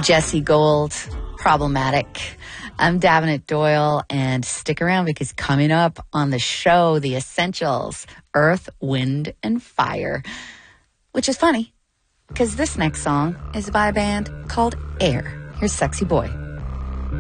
Jesse Gold, Problematic. I'm Davenant Doyle, and stick around because coming up on the show, The Essentials, Earth, Wind, and Fire. Which is funny, because this next song is by a band called Air. Here's Sexy Boy.